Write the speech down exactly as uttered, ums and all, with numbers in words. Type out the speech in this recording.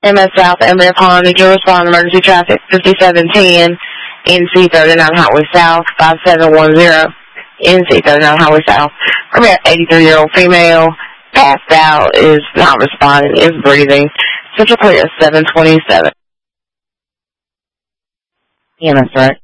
M S South, M S Honda, New Jersey, respond emergency traffic fifty-seven ten, N C thirty-nine Highway South, five seven one zero, N C thirty-nine Highway South. From an eighty-three-year-old female, passed out, is not responding, is breathing. Central clear seven twenty-seven. E M S, right?